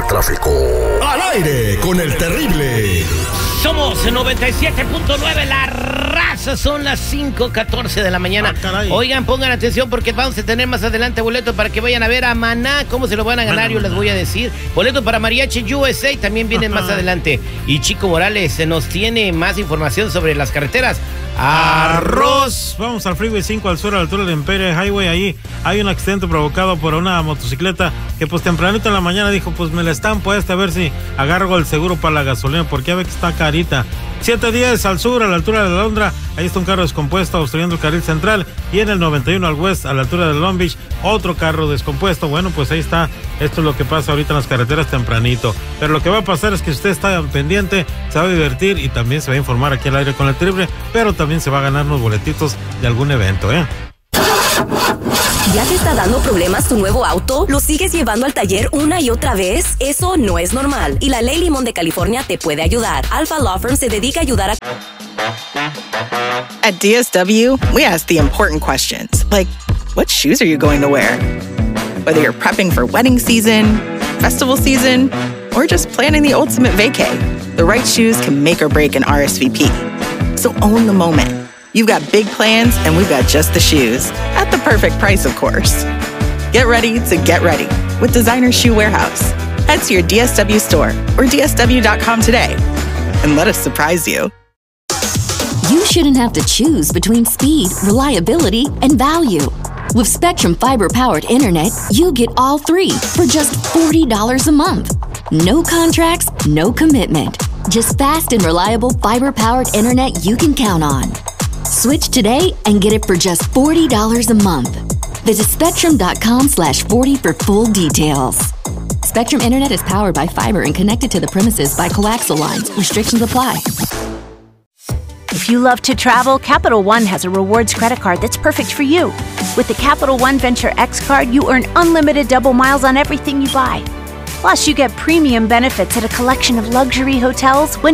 tráfico. Al aire con el terrible. Somos 97.9, la raza, son las 5:14 de la mañana. Oigan, pongan atención porque vamos a tener más adelante boleto para que vayan a ver a Maná. ¿Cómo se lo van a ganar? Yo les voy a decir. Boleto para Mariachi USA también vienen más adelante. Y Chico Morales se nos tiene más información sobre las carreteras. Arroz. Vamos al Freeway 5 al sur, a la altura del Empire Highway. Ahí hay un accidente provocado por una motocicleta que pues tempranito en la mañana dijo, pues me la están puesta a ver si agarro el seguro para la gasolina, porque ya ve que está carita. 710 al sur, a la altura de la Londra, ahí está un carro descompuesto obstruyendo el carril central. Y en el 91 al west, a la altura de Long Beach, otro carro descompuesto. Bueno, pues ahí está. Esto es lo que pasa ahorita en las carreteras tempranito. Pero lo que va a pasar es que usted está pendiente, se va a divertir y también se va a informar aquí al aire con el terrible, pero también se va a ganar unos boletitos de algún evento, ¿Ya te está dando problemas tu nuevo auto? ¿Lo sigues llevando al taller una y otra vez? Eso no es normal. Y la Ley Limón de California te puede ayudar. Alpha Law Firm se dedica a ayudar a... At DSW, we ask the important questions, like, what shoes are you going to wear? Whether you're prepping for wedding season, festival season, or just planning the ultimate vacay, the right shoes can make or break an RSVP. So own the moment. You've got big plans, and we've got just the shoes. At the perfect price, of course. Get ready to get ready with Designer Shoe Warehouse. Head to your DSW store or DSW.com today and let us surprise you. You shouldn't have to choose between speed, reliability, and value. With Spectrum Fiber-powered internet, you get all three for just $40 a month. No contracts, no commitment. Just fast and reliable fiber-powered internet you can count on. Switch today and get it for just $40 a month. Visit Spectrum.com/40 for full details. Spectrum Internet is powered by fiber and connected to the premises by coaxial lines. Restrictions apply. If you love to travel, Capital One has a rewards credit card that's perfect for you. With the Capital One Venture X card, you earn unlimited double miles on everything you buy. Plus, you get premium benefits at a collection of luxury hotels when